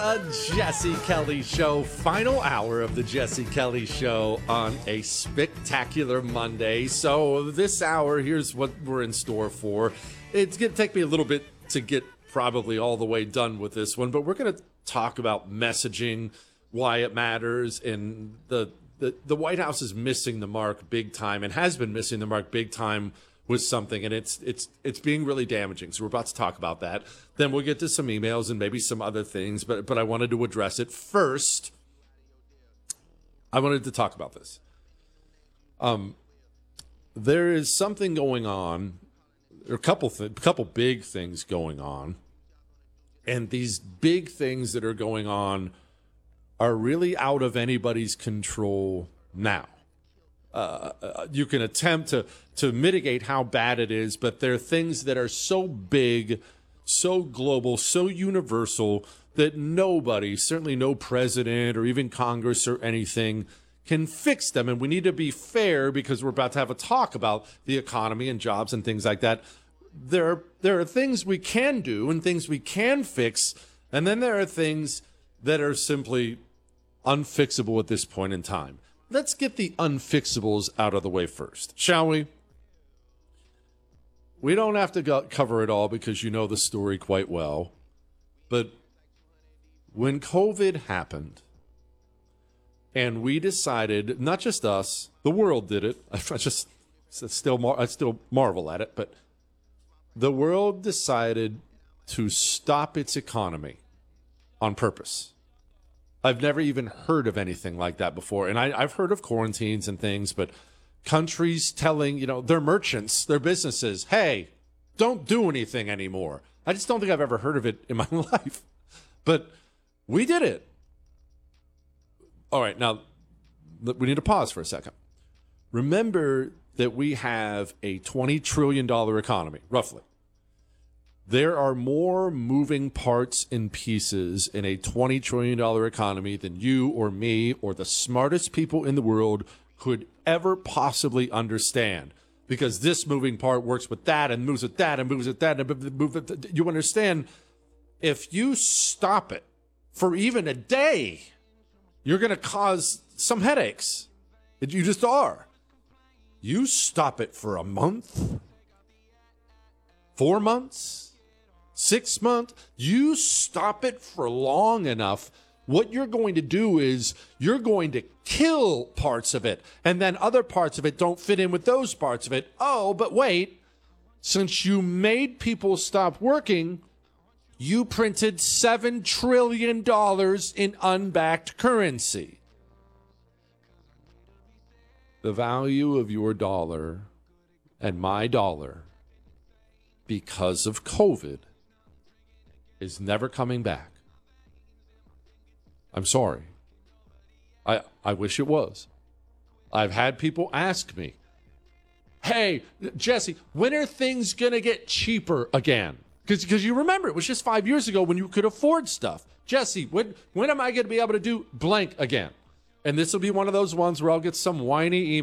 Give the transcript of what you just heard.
The Jesse Kelly Show, final hour of the Jesse Kelly Show on a spectacular Monday. So this hour, here's what we're in store for. It's going to take me a little bit to get probably all the way done with this one, but we're going to talk about messaging, why it matters, and the White House is missing the mark big time and has been missing the mark big time with something, and it's being really damaging. So we're about to talk about that. Then we'll get to some emails and maybe some other things, but I wanted to address it first. I wanted to talk about this. There is something going on, or a couple big things going on, and these big things that are going on are really out of anybody's control now. You can attempt to mitigate how bad it is, but there are things that are so big, so global, so universal that nobody, certainly no president or even Congress or anything, can fix them. And we need to be fair because we're about to have a talk about the economy and jobs and things like that. There are things we can do and things we can fix, and then there are things that are simply unfixable at this point in time. Let's get the unfixables out of the way first, shall we? We don't have to cover it all because you know the story quite well. But when COVID happened and we decided, not just us, the world did it. I still marvel at it, but the world decided to stop its economy on purpose. I've never even heard of anything like that before. And I've heard of quarantines and things, but countries telling, their merchants, their businesses, hey, don't do anything anymore. I just don't think I've ever heard of it in my life. But we did it. All right, now we need to pause for a second. Remember that we have a $20 trillion economy, roughly. There are more moving parts and pieces in a $20 trillion economy than you or me or the smartest people in the world could ever possibly understand. Because this moving part works with that and moves with that and moves with that. And you understand, if you stop it for even a day, you're going to cause some headaches. You just are. You stop it for a month, 4 months, 6 months, you stop it for long enough, what you're going to do is you're going to kill parts of it, and then other parts of it don't fit in with those parts of it. Oh, but wait, since you made people stop working, you printed $7 trillion in unbacked currency. The value of your dollar and my dollar, because of COVID, is never coming back. I'm sorry. I wish it was. I've had people ask me, hey, Jesse, when are things going to get cheaper again? Because you remember, it was just 5 years ago when you could afford stuff. Jesse, when am I going to be able to do blank again? And this will be one of those ones where I'll get some whiny email.